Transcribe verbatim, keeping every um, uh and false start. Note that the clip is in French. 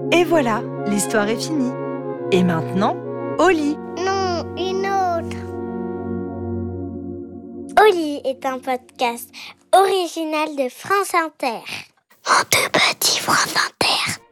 Et voilà, l'histoire est finie. Et maintenant, au lit. Non, une autre. Au lit est un podcast original de France Inter. Mon tout petit France Inter.